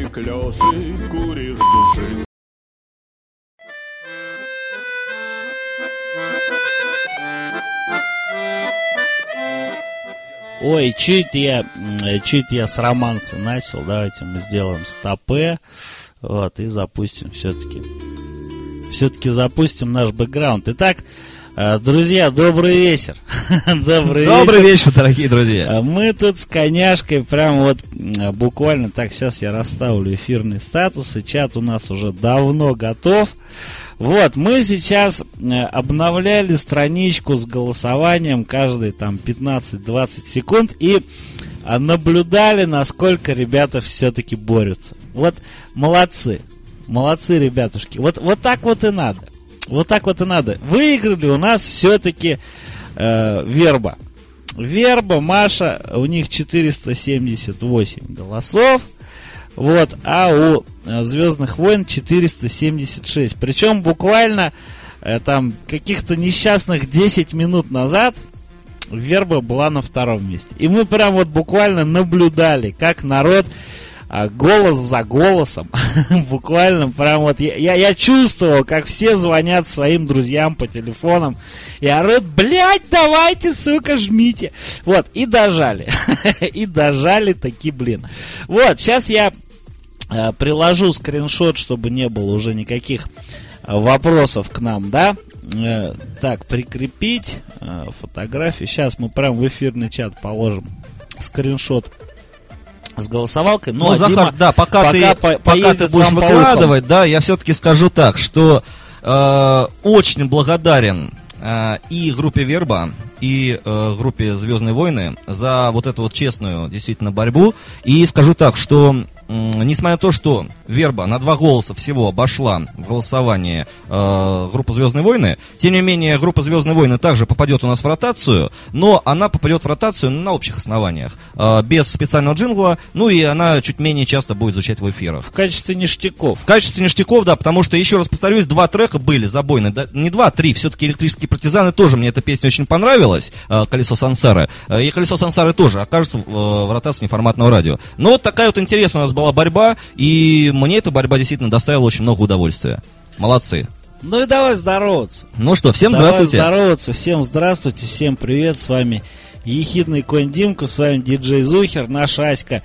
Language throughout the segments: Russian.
клёши, куришь души. Ой, чуть я с романса начал. Давайте мы сделаем стопе. Вот, и запустим все-таки запустим наш бэкграунд. Итак, друзья, добрый вечер. Добрый вечер, дорогие друзья. Мы тут с коняшкой прям вот буквально так, сейчас я расставлю эфирный статус, и чат у нас уже давно готов. Вот, мы сейчас обновляли страничку с голосованием каждые там 15-20 секунд и наблюдали, насколько ребята все-таки борются. Вот, молодцы, ребятушки. Вот так вот и надо. Выиграли у нас все-таки Верба. Маша, у них 478 голосов. Вот, а у Звездных войн 476. Причем буквально там каких-то несчастных 10 минут назад Верба была на втором месте. И мы прям вот буквально наблюдали, как народ голос за голосом буквально прям вот я чувствовал, как все звонят своим друзьям по телефонам и орут: блять, давайте, сука, жмите. Вот, и дожали. И дожали таки, блин. Вот, сейчас я приложу скриншот, чтобы не было уже никаких вопросов к нам, да? Так, прикрепить фотографию. Сейчас мы прям в эфирный чат положим скриншот с голосовалкой. Ну, Захар, Дима, да, пока ты будешь выкладывать, да, я все-таки скажу так, что очень благодарен и группе Верба, и группе Звездные войны за вот эту вот честную действительно борьбу. И скажу так, что несмотря на то, что Верба на 2 голоса всего обошла в голосовании группу Звездные войны, тем не менее группа Звездные войны также попадет у нас в ротацию, но она попадет в ротацию на общих основаниях, без специального джингла, ну и она чуть менее часто будет звучать в эфирах. В качестве ништяков. Да, потому что, еще раз повторюсь, 2 трека были забойны, да, не 2, 3, все-таки «Электрические партизаны» тоже, мне эта песня очень понравилась, «Колесо сансары», и «Колесо сансары» тоже окажется в ротации неформатного радио. Но вот такая вот интересная у нас была борьба, и мне эта борьба действительно доставила очень много удовольствия. Молодцы. Ну и давай здороваться. Ну что, всем здравствуйте. Всем здравствуйте, всем привет, с вами Ехидный конь Димка, с вами диджей Зухер, наша Аська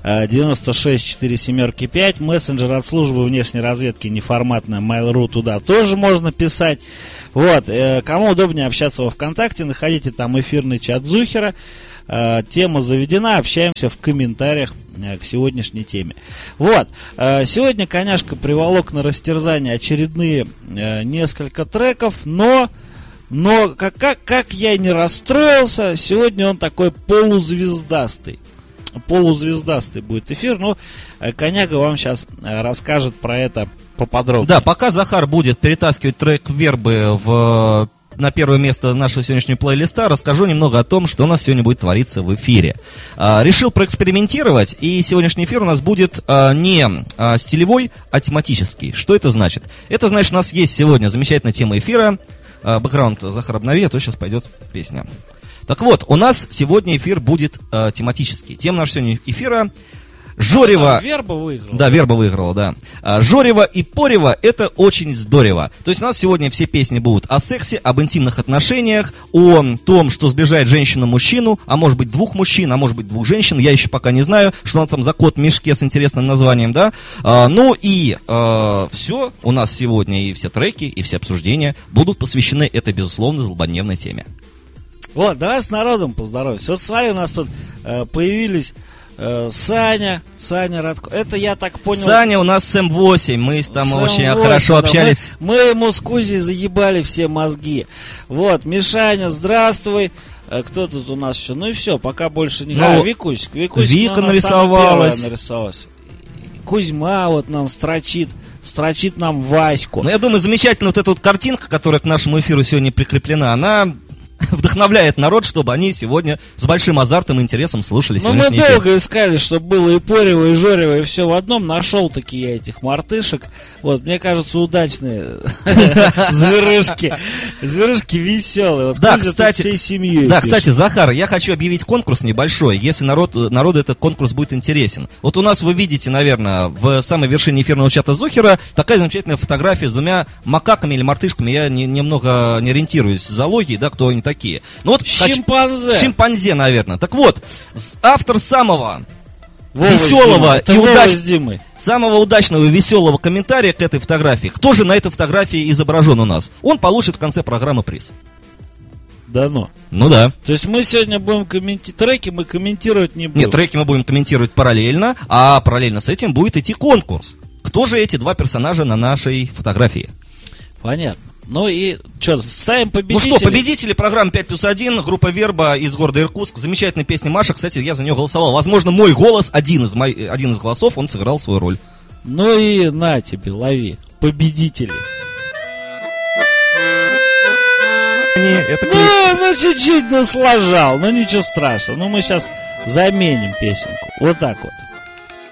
96475, мессенджер от службы внешней разведки неформатная Mail.ru, туда тоже можно писать. Вот, кому удобнее общаться во ВКонтакте, находите там эфирный чат Зухера. Тема заведена, общаемся в комментариях к сегодняшней теме. Вот, сегодня коняшка приволок на растерзание очередные несколько треков, но как я не расстроился, сегодня он такой полузвездастый будет эфир, но коняга вам сейчас расскажет про это поподробнее. Да, пока Захар будет перетаскивать трек Вербы на первое место нашего сегодняшнего плейлиста, расскажу немного о том, что у нас сегодня будет твориться в эфире. Решил проэкспериментировать, и сегодняшний эфир у нас будет не стилевой, а тематический. Что это значит? Это значит, у нас есть сегодня замечательная тема эфира. Бэкграунд Захар обнови, а то сейчас пойдет песня. Так вот, у нас сегодня эфир будет тематический. Тема нашего сегодня эфира Жорева. Верба выиграла. Да, Верба выиграла, да. Жорева и Порева — это очень здорово. То есть у нас сегодня все песни будут о сексе, об интимных отношениях, о том, что сближает женщину-мужчину, а может быть 2 мужчин, а может быть 2 женщин. Я еще пока не знаю, что он там за кот в мешке с интересным названием, да. Ну и все у нас сегодня, и все треки, и все обсуждения будут посвящены этой, безусловно, злободневной теме. Вот, давай с народом поздороваемся. Вот смотри, у нас тут появились Саня Радко. Это я так понял. Саня у нас с М8. Мы там очень хорошо общались. Мы ему с Кузей заебали все мозги. Вот, Мишаня, здравствуй. Кто тут у нас еще? Ну и все, пока больше не... Вика нарисовалась. Кузьма вот нам строчит нам Ваську. Ну, я думаю, замечательно вот эта вот картинка, которая к нашему эфиру сегодня прикреплена, она вдохновляет народ, чтобы они сегодня с большим азартом и интересом слушали сегодняшний эфир. Мы долго искали, чтобы было и Порево, и Жорево, и все в одном. Нашел таки я этих мартышек. Вот, мне кажется, удачные зверышки. Зверышки веселые. Вот, да, кстати, всей семьей. Да, кстати, Захар, я хочу объявить конкурс небольшой, если народу этот конкурс будет интересен. Вот у нас вы видите, наверное, в самой вершине эфирного чата Зохера такая замечательная фотография с двумя макаками или мартышками. Я немного не ориентируюсь в зоологии, да, кто они такие. Ну, вот, шимпанзе. Шимпанзе, наверное. Так вот, автор самого веселого и самого удачного и веселого комментария к этой фотографии. Кто же на этой фотографии изображен у нас? Он получит в конце программы приз. Да ну. Ну да. То есть мы сегодня будем треки мы комментировать не будем. Нет, треки мы будем комментировать параллельно, а параллельно с этим будет идти конкурс. Кто же эти два персонажа на нашей фотографии? Понятно. Ну и что, ставим победителей? Ну что, победители программы 5+1, группа Верба из города Иркутск. Замечательная песня Маша, кстати, я за нее голосовал. Возможно, мой голос, один из голосов, он сыграл свою роль. Ну и на тебе, лови. Победители. Ну чуть-чуть сложал, но ничего страшного. Ну мы сейчас заменим песенку. Вот так вот.